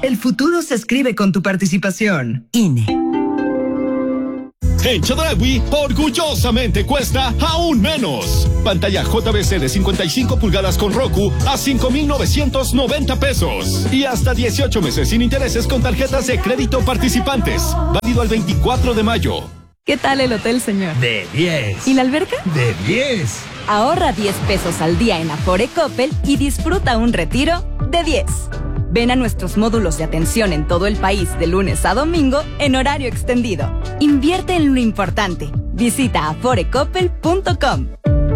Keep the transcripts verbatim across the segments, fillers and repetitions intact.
El futuro se escribe con tu participación. I N E. En Chedraui, orgullosamente cuesta aún menos. Pantalla J V C de cincuenta y cinco pulgadas con Roku a cinco mil novecientos noventa pesos. Y hasta dieciocho meses sin intereses con tarjetas de crédito participantes. Válido al veinticuatro de mayo. ¿Qué tal el hotel, señor? De diez. ¿Y la alberca? De diez. Ahorra diez pesos al día en Afore Coppel y disfruta un retiro de diez. Ven a nuestros módulos de atención en todo el país de lunes a domingo en horario extendido. Invierte en lo importante. Visita afore coppel punto com.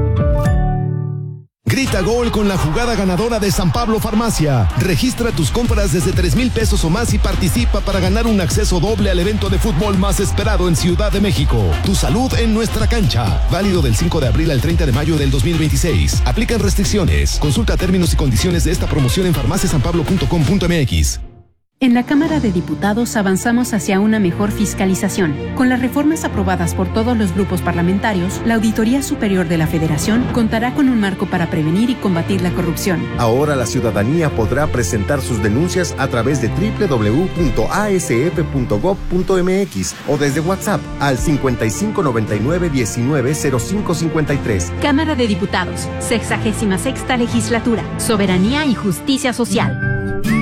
Grita gol con la jugada ganadora de San Pablo Farmacia. Registra tus compras desde tres mil pesos o más y participa para ganar un acceso doble al evento de fútbol más esperado en Ciudad de México. Tu salud en nuestra cancha. Válido del cinco de abril al treinta de mayo del dos mil veintiséis. Aplican restricciones. Consulta términos y condiciones de esta promoción en farmacia san pablo punto com punto m x. En la Cámara de Diputados avanzamos hacia una mejor fiscalización. Con las reformas aprobadas por todos los grupos parlamentarios, la Auditoría Superior de la Federación contará con un marco para prevenir y combatir la corrupción. Ahora la ciudadanía podrá presentar sus denuncias a través de doble u doble u doble u punto a s f punto gob punto m x o desde WhatsApp al cincuenta y cinco noventa y nueve diecinueve cero cinco cincuenta y tres. Cámara de Diputados, sexagésima sexta legislatura, soberanía y justicia social.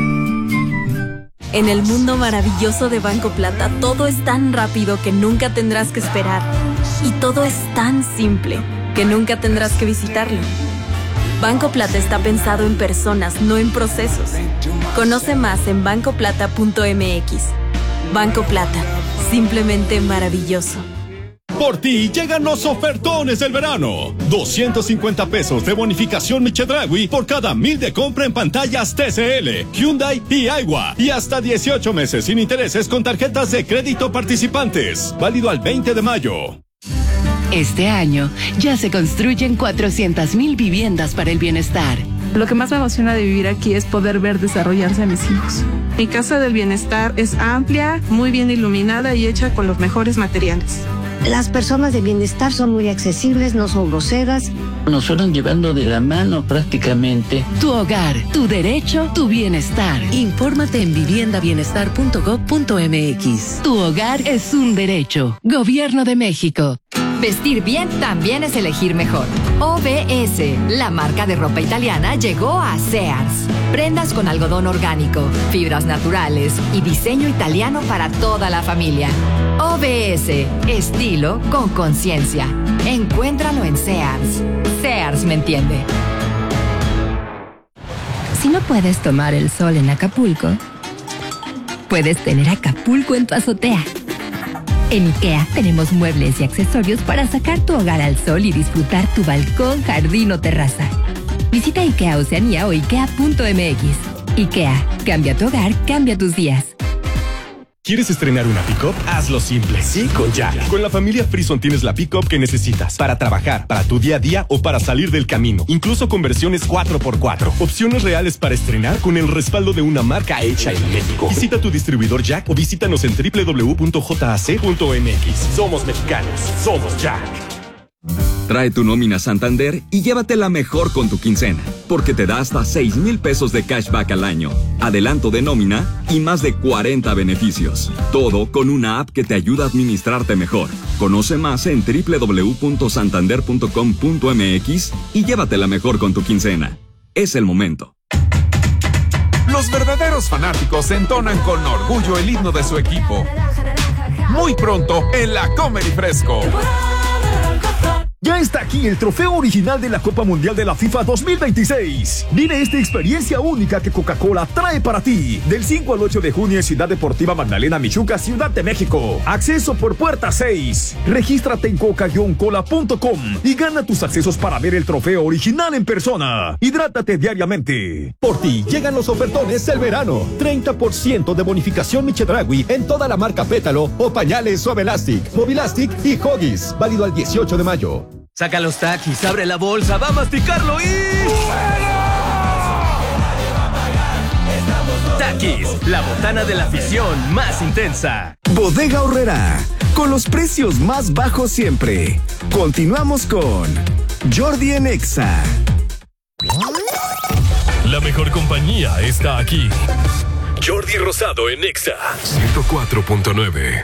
En el mundo maravilloso de Banco Plata, todo es tan rápido que nunca tendrás que esperar. Y todo es tan simple que nunca tendrás que visitarlo. Banco Plata está pensado en personas, no en procesos. Conoce más en banco plata punto m x. Banco Plata, simplemente maravilloso. Por ti llegan los ofertones del verano. doscientos cincuenta pesos de bonificación Mi Chedraui por cada mil de compra en pantallas T C L, Hyundai y Aiwa. Y hasta dieciocho meses sin intereses con tarjetas de crédito participantes. Válido al veinte de mayo. Este año ya se construyen cuatrocientas mil viviendas para el bienestar. Lo que más me emociona de vivir aquí es poder ver desarrollarse a mis hijos. Mi casa del bienestar es amplia, muy bien iluminada y hecha con los mejores materiales. Las personas de bienestar son muy accesibles, no son groseras. Nos fueron llevando de la mano prácticamente. Tu hogar, tu derecho, tu bienestar. Infórmate en vivienda bienestar punto gob punto m x. Tu hogar es un derecho. Gobierno de México. Vestir bien también es elegir mejor. O B S, la marca de ropa italiana, llegó a Sears. Prendas con algodón orgánico, fibras naturales y diseño italiano para toda la familia. O B S, estilo con conciencia. Encuéntralo en Sears. Sears me entiende. Si no puedes tomar el sol en Acapulco, puedes tener Acapulco en tu azotea. En IKEA tenemos muebles y accesorios para sacar tu hogar al sol y disfrutar tu balcón, jardín o terraza. Visita IKEA Oceanía o ikea punto m x. IKEA, cambia tu hogar, cambia tus días. ¿Quieres estrenar una pick-up? Hazlo simple, sí, con Jack. Con la familia Frison tienes la pick-up que necesitas para trabajar, para tu día a día o para salir del camino. Incluso con versiones cuatro por cuatro. Opciones reales para estrenar con el respaldo de una marca hecha en México. Visita tu distribuidor Jack o visítanos en doble u doble u doble u punto j a c punto m x. Somos mexicanos, somos Jack. Trae tu nómina Santander y llévatela mejor con tu quincena, porque te da hasta seis mil pesos de cashback al año, adelanto de nómina y más de cuarenta beneficios. Todo con una app que te ayuda a administrarte mejor. Conoce más en doble u doble u doble u punto santander punto com punto m x y llévatela mejor con tu quincena. Es el momento. Los verdaderos fanáticos entonan con orgullo el himno de su equipo. Muy pronto en la Comedy Fresco. Ya está aquí el trofeo original de la Copa Mundial de la FIFA dos mil veintiséis. Vive esta experiencia única que Coca-Cola trae para ti. Del cinco al ocho de junio en Ciudad Deportiva Magdalena Michuca, Ciudad de México. Acceso por puerta seis. Regístrate en coca guion cola punto com y gana tus accesos para ver el trofeo original en persona. Hidrátate diariamente. Por ti llegan los ofertones del verano. treinta por ciento de bonificación Mi Chedraui en toda la marca Pétalo o pañales Suavelastic, Movilastic y Huggies. Válido al dieciocho de mayo. Saca los taquis, abre la bolsa, va a masticarlo y... Taquis, la botana de la afición más intensa. Bodega Aurrerá, con los precios más bajos siempre. Continuamos con Jordi en Exa. La mejor compañía está aquí. Jordi Rosado en Exa ciento cuatro punto nueve.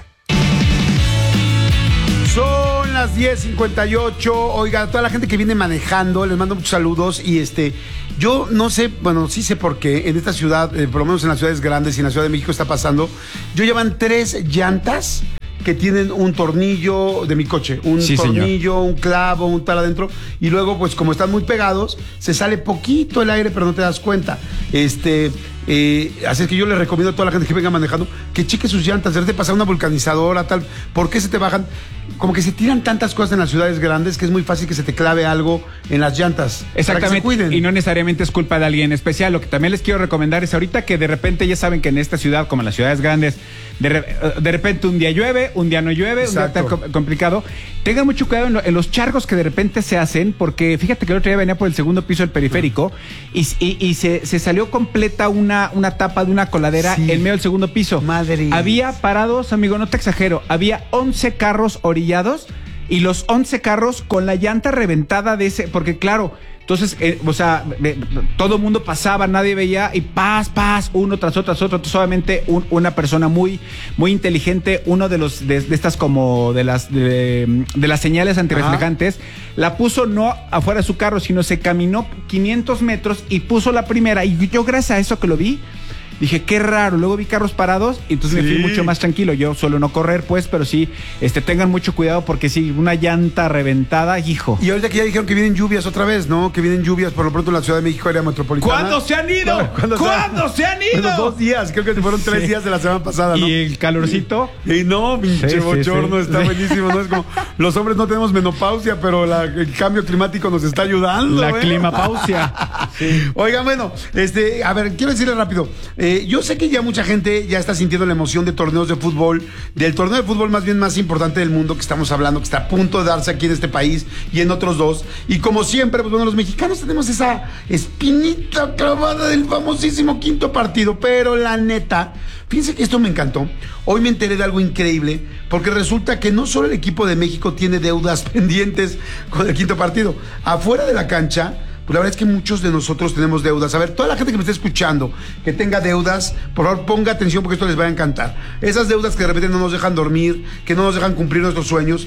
Son las diez cincuenta y ocho. Oiga, a toda la gente que viene manejando, les mando muchos saludos. Y este, yo no sé, bueno, sí sé por qué en esta ciudad, eh, por lo menos en las ciudades grandes y en la Ciudad de México está pasando. Yo llevan tres llantas que tienen un tornillo de mi coche, un sí, tornillo, señor. Un clavo, un tal adentro, y luego pues como están muy pegados, se sale poquito el aire, pero no te das cuenta. Este, eh, así es que yo les recomiendo a toda la gente que venga manejando que cheque sus llantas, de pasar una vulcanizadora, tal. ¿Por qué se te bajan? Como que se tiran tantas cosas en las ciudades grandes que es muy fácil que se te clave algo en las llantas. Exactamente, y no necesariamente es culpa de alguien especial. Lo que también les quiero recomendar es ahorita que de repente ya saben que en esta ciudad, como en las ciudades grandes, de, re, de repente un día llueve, un día no llueve, Exacto. un día está complicado. Tengan mucho cuidado en, lo, en los charcos que de repente se hacen, porque fíjate que el otro día venía por el segundo piso del periférico y, y, y se, se salió completa una, una tapa de una coladera sí. en medio del segundo piso. Madre. Había parados, amigo, no te exagero, había once carros orillados y los once carros con la llanta reventada de ese, porque claro, entonces, eh, o sea, eh, todo el mundo pasaba, nadie veía y paz, paz, uno tras otro, tras otro, solamente un, una persona muy, muy inteligente, uno de los, de, de estas como de las, de, de las señales antirreflejantes, Ajá. la puso no afuera de su carro, sino se caminó quinientos metros y puso la primera, y yo gracias a eso que lo vi, dije, qué raro, luego vi carros parados y entonces sí. me fui mucho más tranquilo. Yo suelo no correr, pues, pero sí, este, tengan mucho cuidado porque sí, una llanta reventada, hijo. Y ahorita que ya dijeron que vienen lluvias otra vez, ¿no? Que vienen lluvias por lo pronto en la Ciudad de México, área metropolitana. ¿Cuándo se han ido? No, ¿Cuándo, ¿Cuándo se han ido? Bueno, dos días, creo que fueron tres sí. días de la semana pasada, ¿no? Y el calorcito. Y no, pinche sí, bochorno, sí, sí. está sí. buenísimo, ¿no? Es como, los hombres no tenemos menopausia, pero la, el cambio climático nos está ayudando. La ¿eh? climapausia. sí. Oigan, bueno, este, a ver, quiero decirle rápido. Eh, yo sé que ya mucha gente ya está sintiendo la emoción de torneos de fútbol, del torneo de fútbol más bien más importante del mundo que estamos hablando, que está a punto de darse aquí en este país y en otros dos. Y como siempre, pues bueno, los mexicanos tenemos esa espinita clavada del famosísimo quinto partido, pero la neta, fíjense que esto me encantó. Hoy me enteré de algo increíble, porque resulta que no solo el equipo de México tiene deudas pendientes con el quinto partido. Afuera de la cancha, pues la verdad es que muchos de nosotros tenemos deudas. A ver, toda la gente que me esté escuchando, que tenga deudas, por favor ponga atención porque esto les va a encantar. Esas deudas que de repente no nos dejan dormir, que no nos dejan cumplir nuestros sueños,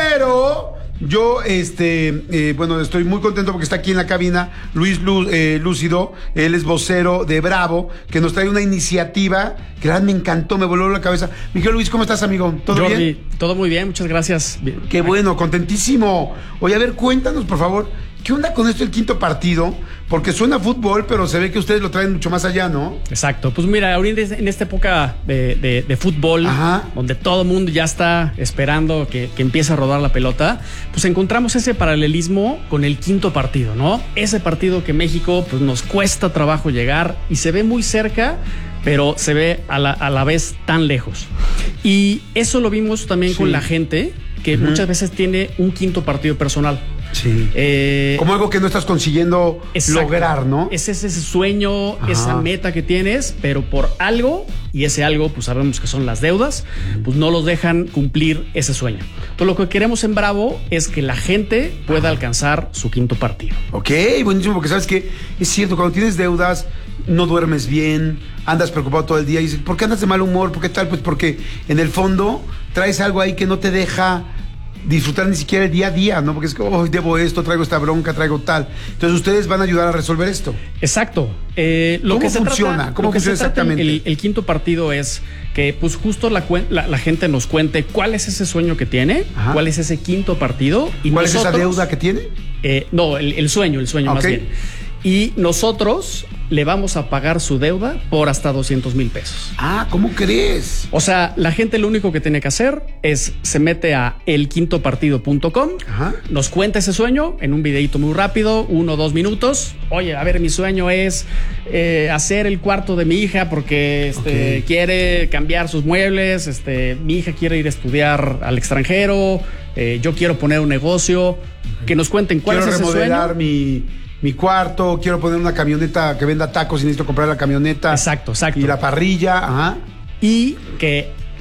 pero yo, este, eh, bueno, estoy muy contento porque está aquí en la cabina Luis Lú, eh, Lúcido, él es vocero de Bravo, que nos trae una iniciativa que la verdad me encantó, me voló la cabeza. Miguel Luis, ¿cómo estás, amigo? ¿Todo Jordi, bien? Todo muy bien, muchas gracias. Bien. Qué bueno, contentísimo. Oye, a ver, cuéntanos, por favor, ¿qué onda con esto el quinto partido? Porque suena fútbol, pero se ve que ustedes lo traen mucho más allá, ¿no? Exacto. Pues mira, ahorita en esta época de, de, de fútbol, Ajá. donde todo el mundo ya está esperando que, que empiece a rodar la pelota, pues encontramos ese paralelismo con el quinto partido, ¿no? Ese partido que México pues nos cuesta trabajo llegar y se ve muy cerca, pero se ve a la, a la vez tan lejos. Y eso lo vimos también sí. con la gente, que uh-huh. muchas veces tiene un quinto partido personal. Sí. Eh, Como algo que no estás consiguiendo exacto. lograr, ¿no? Es ese, ese sueño, Ajá. esa meta que tienes, pero por algo, y ese algo, pues sabemos que son las deudas, pues no los dejan cumplir ese sueño. Entonces, lo que queremos en Bravo es que la gente pueda Ajá. alcanzar su quinto partido. Ok, buenísimo, porque sabes que es cierto, cuando tienes deudas, no duermes bien, andas preocupado todo el día y dices, ¿por qué andas de mal humor? ¿Por qué tal? Pues porque en el fondo traes algo ahí que no te deja disfrutar ni siquiera el día a día, ¿no? Porque es que, oh, debo esto, traigo esta bronca, traigo tal. Entonces, ustedes van a ayudar a resolver esto. Exacto. Eh, lo ¿Cómo que se funciona? Trata, ¿Cómo lo que funciona se trata exactamente? El, el quinto partido es que, pues, justo la, la, la gente nos cuente cuál es ese sueño que tiene, Ajá. cuál es ese quinto partido. Y ¿Cuál nosotros, es esa deuda que tiene? Eh, no, el, el sueño, el sueño okay. más bien. Y nosotros le vamos a pagar su deuda por hasta doscientos mil pesos. Ah, ¿cómo crees? O sea, la gente lo único que tiene que hacer es se mete a el quinto partido punto com, nos cuenta ese sueño en un videito muy rápido, uno o dos minutos. Oye, a ver, mi sueño es eh, hacer el cuarto de mi hija porque este, okay. quiere cambiar sus muebles, este, mi hija quiere ir a estudiar al extranjero, eh, yo quiero poner un negocio. Okay. Que nos cuenten cuál quiero es ese sueño. Quiero remodelar mi... mi cuarto, quiero poner una camioneta que venda tacos y necesito comprar la camioneta. Exacto, exacto. Y la parrilla, ajá. Y que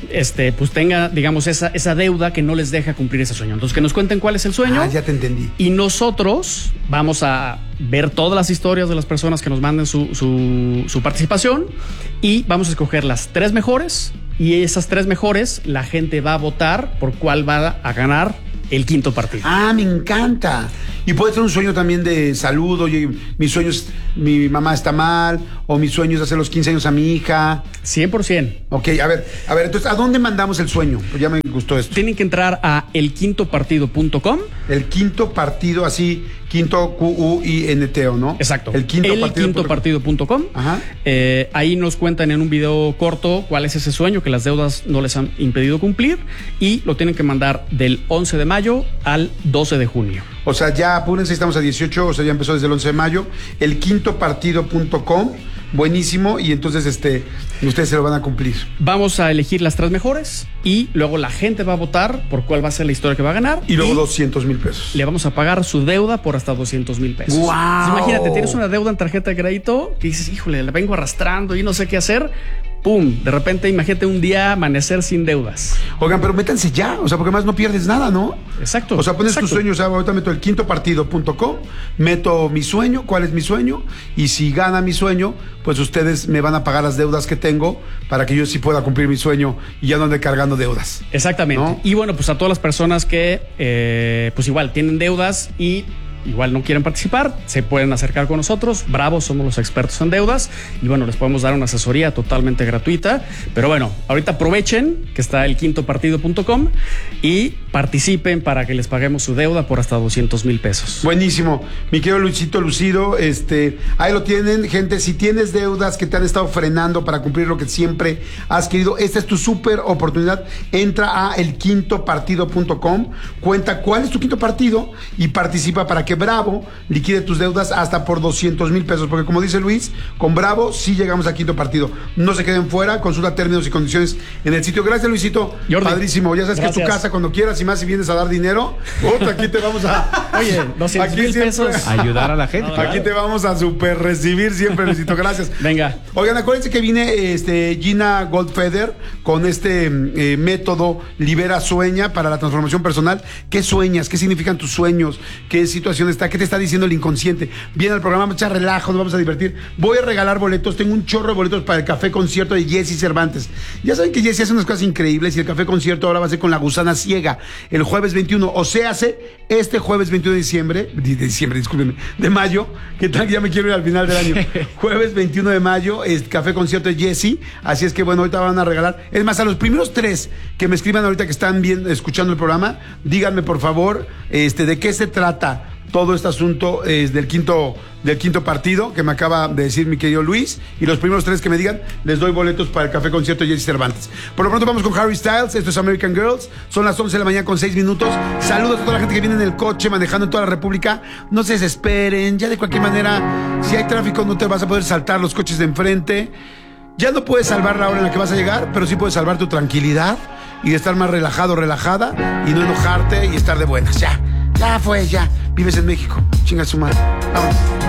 este, pues tenga, digamos, esa, esa deuda que no les deja cumplir ese sueño. Entonces, que nos cuenten cuál es el sueño. Ah, ya te entendí. Y nosotros vamos a ver todas las historias de las personas que nos manden su, su, su participación y vamos a escoger las tres mejores, y esas tres mejores la gente va a votar por cuál va a ganar el quinto partido. Ah, me encanta. Y puede ser un sueño también de salud. Oye, mi sueño es, mi mamá está mal, o mi sueño es hacer los quince años a mi hija. cien por ciento. Ok, a ver, a ver, entonces, ¿a dónde mandamos el sueño? Pues ya me gustó esto. Tienen que entrar a el quinto partido punto com. El quinto partido, así, quinto Q U I N T O, ¿no? Exacto. El quinto el partido. quinto partido punto com. Ajá. Eh, ahí nos cuentan en un video corto cuál es ese sueño que las deudas no les han impedido cumplir, y lo tienen que mandar del once de mayo al doce de junio. O sea, ya apúrense, estamos a dieciocho, o sea, ya empezó desde el once de mayo. El quinto partido punto com, buenísimo, y entonces este, ustedes se lo van a cumplir. Vamos a elegir las tres mejores y luego la gente va a votar por cuál va a ser la historia que va a ganar. Y luego doscientos mil pesos. Le vamos a pagar su deuda por hasta doscientos mil pesos. ¡Wow! Entonces, imagínate, tienes una deuda en tarjeta de crédito que dices, híjole, la vengo arrastrando y no sé qué hacer. ¡Pum! De repente, imagínate un día amanecer sin deudas. Oigan, pero métanse ya, o sea, porque más no pierdes nada, ¿no? Exacto. O sea, pones exacto. tu sueño, o sea, ahorita meto el quinto partido punto com, meto mi sueño, cuál es mi sueño, y si gana mi sueño, pues ustedes me van a pagar las deudas que tengo para que yo sí pueda cumplir mi sueño y ya no ande cargando deudas. Exactamente. ¿No? Y bueno, pues a todas las personas que, eh, pues igual, tienen deudas y igual no quieren participar, se pueden acercar con nosotros. Bravo, somos los expertos en deudas y bueno, les podemos dar una asesoría totalmente gratuita. Pero bueno, ahorita aprovechen que está el quinto partido punto com y participen para que les paguemos su deuda por hasta doscientos mil pesos. Buenísimo. Mi querido Luisito Lucido, este, ahí lo tienen, gente. Si tienes deudas que te han estado frenando para cumplir lo que siempre has querido, esta es tu súper oportunidad. Entra a el quinto partido punto com, cuenta cuál es tu quinto partido y participa para que Bravo liquide tus deudas hasta por doscientos mil pesos, porque como dice Luis, con Bravo sí llegamos al quinto partido. No se queden fuera, consulta términos y condiciones en el sitio. Gracias, Luisito. Jordi, padrísimo. Ya sabes, gracias, que es tu casa cuando quieras, y más si vienes a dar dinero. Otra, aquí te vamos a... Oye, doscientos mil pesos. Ayudar a la gente. Aquí claro. Te vamos a super recibir siempre, Luisito. Gracias. Venga. Oigan, acuérdense que viene este, Gina Goldfeder con este eh, método Libera Sueña para la transformación personal. ¿Qué sueñas? ¿Qué significan tus sueños? ¿Qué situación está? ¿Qué te está diciendo el inconsciente? Viene al programa, mucha relajo, nos vamos a divertir. Voy a regalar boletos, tengo un chorro de boletos para el café concierto de Jesse Cervantes. Ya saben que Jesse hace unas cosas increíbles y el café concierto ahora va a ser con La Gusana Ciega el jueves veintiuno, o sea, hace este jueves veintiuno de diciembre, de diciembre, discúlpenme, de mayo, que tal, ya me quiero ir al final del año. Jueves veintiuno de mayo, es café concierto de Jesse, así es que bueno, ahorita van a regalar. Es más, a los primeros tres que me escriban ahorita que están viendo, escuchando el programa, díganme por favor, este, de qué se trata todo este asunto es del quinto del quinto partido que me acaba de decir mi querido Luis, y los primeros tres que me digan les doy boletos para el café concierto de Jesse Cervantes. Por lo pronto vamos con Harry Styles. Esto es American Girls, son las once de la mañana con seis minutos. Saludos a toda la gente que viene en el coche manejando en toda la República. No se desesperen, ya de cualquier manera, si hay tráfico no te vas a poder saltar los coches de enfrente. Ya no puedes salvar la hora en la que vas a llegar, pero sí puedes salvar tu tranquilidad y de estar más relajado, relajada, y no enojarte y estar de buenas. Ya, ya fue, ya. Vives en México. Chinga su madre. Vamos.